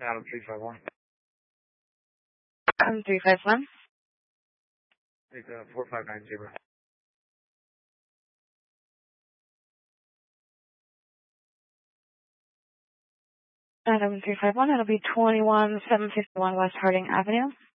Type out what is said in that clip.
Adam 351. Adam 351. It's 4590. Adam 351, it'll be 21751 West Harding Avenue.